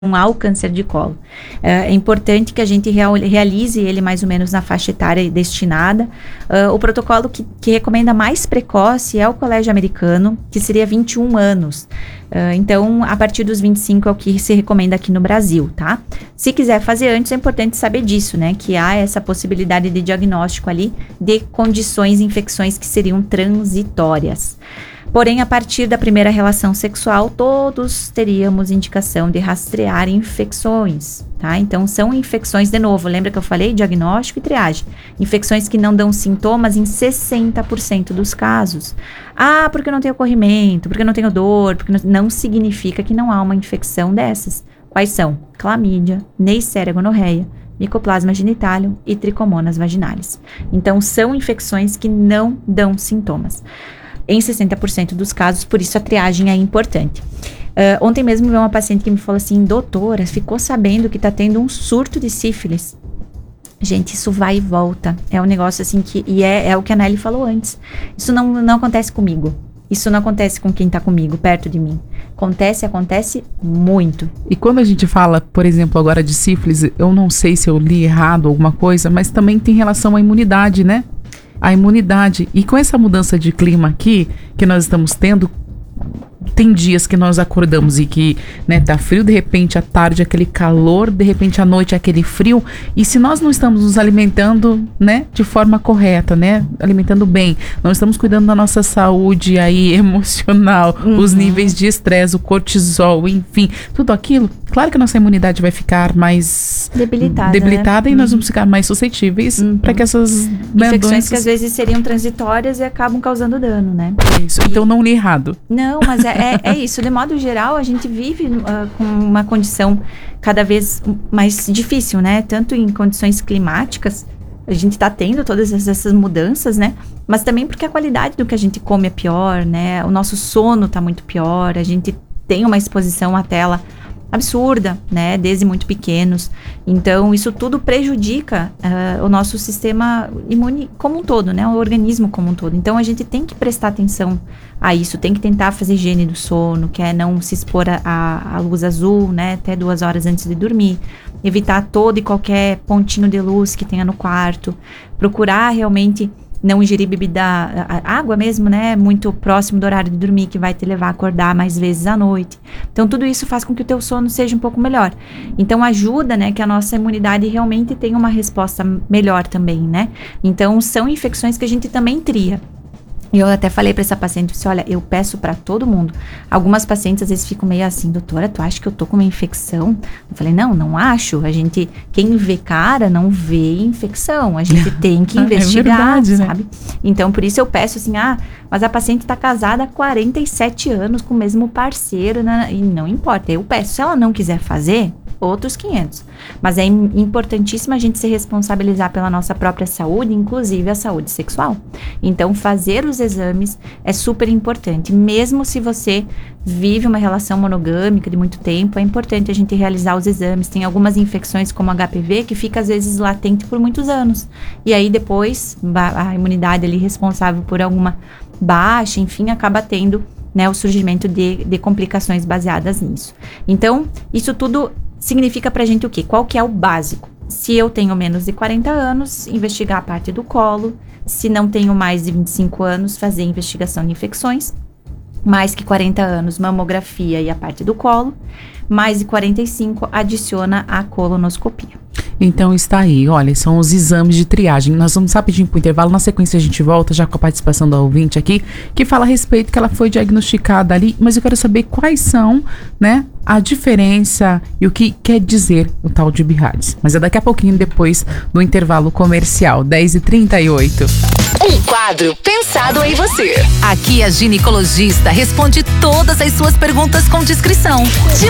ao câncer de colo. É importante que a gente realize ele mais ou menos na faixa etária destinada. O protocolo que recomenda mais precoce é o Colégio Americano, que seria 21 anos. Então, a partir dos 25 é o que se recomenda aqui no Brasil, tá? Se quiser fazer antes, é importante saber disso, né? Que há essa possibilidade de diagnóstico ali de condições, infecções que seriam transitórias. Porém, a partir da primeira relação sexual, todos teríamos indicação de rastrear infecções, tá? Então, são infecções, de novo, lembra que eu falei? Diagnóstico e triagem. Infecções que não dão sintomas em 60% dos casos. Ah, porque não tem corrimento, porque não tenho dor, porque não significa que não há uma infecção dessas. Quais são? Clamídia, Neisseria gonorreia, Mycoplasma genitalium e Trichomonas vaginalis. Então, são infecções que não dão sintomas em 60% dos casos, por isso a triagem é importante. Ontem mesmo veio uma paciente que me falou assim: doutora, ficou sabendo que tá tendo um surto de sífilis. Gente, isso vai e volta. É um negócio assim que... E é o que a Nelly falou antes. Isso não acontece comigo. Isso não acontece com quem tá comigo, perto de mim. Acontece muito. E quando a gente fala, por exemplo, agora de sífilis, eu não sei se eu li errado alguma coisa, mas também tem relação à imunidade, né? A imunidade. E com essa mudança de clima aqui, que nós estamos tendo, tem dias que nós acordamos e que, né, tá frio, de repente à tarde aquele calor, de repente à noite aquele frio. E se nós não estamos nos alimentando, né, de forma correta, né, alimentando bem, não estamos cuidando da nossa saúde aí emocional, os níveis de estresse, o cortisol, enfim, tudo aquilo, claro que a nossa imunidade vai ficar mais debilitada, né? E nós vamos ficar mais suscetíveis para que essas infecções doenças... que às vezes seriam transitórias e acabam causando dano, né? Isso. Então não li errado. Não, mas é isso. De modo geral, a gente vive com uma condição cada vez mais difícil, né? Tanto em condições climáticas, a gente tá tendo todas essas mudanças, né? Mas também porque a qualidade do que a gente come é pior, né? O nosso sono tá muito pior, a gente tem uma exposição à tela absurda, né, desde muito pequenos. Então, isso tudo prejudica o nosso sistema imune como um todo, né, o organismo como um todo. Então, a gente tem que prestar atenção a isso, tem que tentar fazer higiene do sono, que é não se expor à luz azul, né, até 2 horas antes de dormir, evitar todo e qualquer pontinho de luz que tenha no quarto, procurar realmente não ingerir bebida, água mesmo, né, muito próximo do horário de dormir, que vai te levar a acordar mais vezes à noite. Então, tudo isso faz com que o teu sono seja um pouco melhor. Então, ajuda, né, que a nossa imunidade realmente tenha uma resposta melhor também, né. Então, são infecções que a gente também tria. E eu até falei pra essa paciente, disse, olha, eu peço pra todo mundo. Algumas pacientes às vezes ficam meio assim, doutora, tu acha que eu tô com uma infecção? Eu falei, não acho. Quem vê cara não vê infecção. A gente tem que investigar, verdade, sabe? Né? Então, por isso eu peço assim, mas a paciente tá casada há 47 anos com o mesmo parceiro, né? E não importa, eu peço. Se ela não quiser fazer, outros 500. Mas é importantíssimo a gente se responsabilizar pela nossa própria saúde, inclusive a saúde sexual. Então, fazer os exames é super importante. Mesmo se você vive uma relação monogâmica de muito tempo, é importante a gente realizar os exames. Tem algumas infecções como HPV que fica às vezes latente por muitos anos. E aí depois, a imunidade ali responsável por alguma baixa, enfim, acaba tendo, né, o surgimento de complicações baseadas nisso. Então, isso tudo significa pra gente o quê? Qual que é o básico? Se eu tenho menos de 40 anos, investigar a parte do colo. Se não tenho mais de 25 anos, fazer investigação de infecções. Mais que 40 anos, mamografia e a parte do colo. Mais de 45, adiciona a colonoscopia. Então está aí, olha, são os exames de triagem. Nós vamos rapidinho pro intervalo, na sequência a gente volta já com a participação da ouvinte aqui, que fala a respeito que ela foi diagnosticada ali, mas eu quero saber quais são, né, a diferença e o que quer dizer o tal de BIRADS. Mas é daqui a pouquinho, depois do intervalo comercial, 10h38. Um quadro pensado em você. Aqui a ginecologista responde todas as suas perguntas com discrição. De